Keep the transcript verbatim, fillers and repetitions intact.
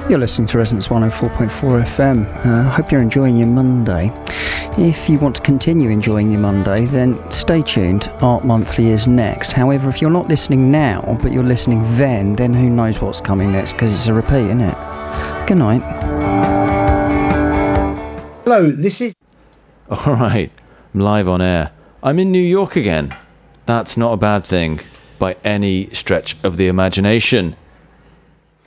You're listening to Resonance one oh four point four F M. I uh, hope you're enjoying your Monday. If you want to continue enjoying your Monday, then stay tuned. Art Monthly is next. However, if you're not listening now, but you're listening then, then who knows what's coming next, because it's a repeat, isn't it? Good night. Hello, this is... All right, I'm live on air. I'm in New York again. That's not a bad thing by any stretch of the imagination.